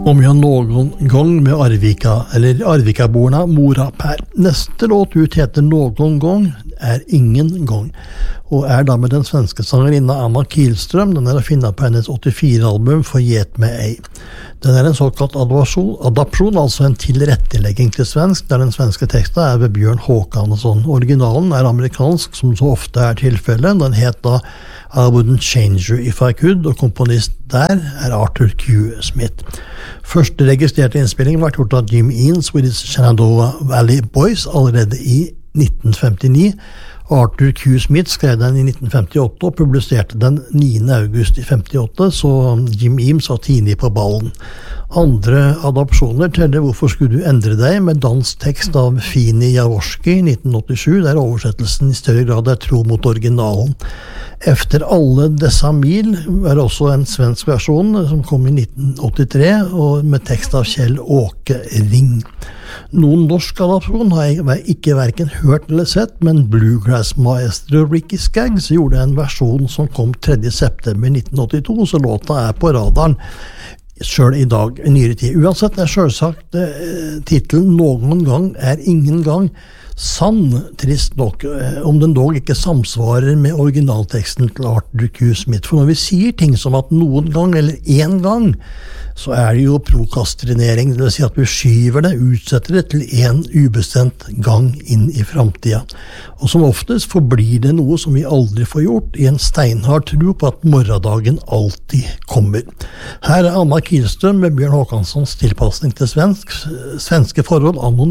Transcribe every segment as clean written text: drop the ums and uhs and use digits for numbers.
Om jag någon gång med Arvika, eller Arvikaborna Mora Per. Neste låt ut heter Någon gång är ingen gång, og da med den svenske sangerinna Anna Kihlström. Den å finne på hennes 84-album Forget meg ei. Den en såkalt adapsjon, altså en tilrettelegging til svensk, der den svenske teksten ved Bjørn Håkansson. Originalen amerikansk, som så ofte tilfellet. Den heter I Wouldn't Change You If I Could, og komponist der Arthur Q. Smith. Første registrerte innspilling var gjort av Jim Eanes with his Shenandoah Valley Boys allerede i 1959. Arthur Q. Smith skrev den i 1958 og publiserte den 9. august i 58, så Jim Eames var tidlig på ballen. Andre adopsjoner teller Hvorfor skulle du endre deg, med dansk tekst av Fini Jaworski 1987, der oversettelsen i større grad tro mot originalen. Efter alle dessa mil var det også en svensk versjon som kom i 1983, og med tekst av Kjell Åke Ring. Noen norsk adopsjon har jeg ikke hverken hørt eller sett, men Bluegrass-maestro Ricky Skaggs gjorde en versjon som kom 3. september 1982, så låta på radaren selv i dag, i nyere tid. Uansett selvsagt titelen Någon gang er ingen gang sann, trist nok, om den dog ikke samsvarer med originalteksten til Arthur Q. Smith. For når vi sier ting som at noen gang eller en gang, så det jo prokastrinering, det vil si at vi skyver det, utsetter det til en ubestemt gang inn i fremtiden. Og som oftest forblir det noe som vi aldri får gjort, i en steinhard tro på at morgendagen alltid kommer. Her Anna Kihlström med Bjørn Håkanssons tilpassning til svenske forhold anno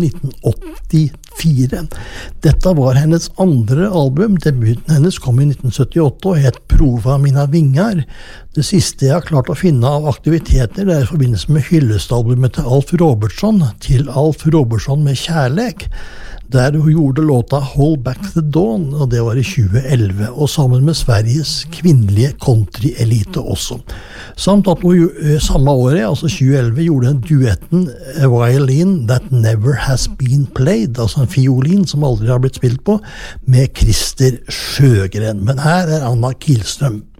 1984. Dette var hennes andre album, debuten hennes kom i 1978 og het Prova mina vingar. Det siste jeg har klart å finne av aktiviteter i forbindelse med hyllestalbumet til Alf Robertson med kjærlek, der hun gjorde låta Hold Back the Dawn, og det var i 2011, og sammen med Sveriges kvinnelige country-elite også. Samt at hun samme året, altså 2011, gjorde duetten A Violin That Never Has Been Played, altså en fiolin som aldri har blitt spilt på, med Christer Sjøgren. Men her Anna Kihlström.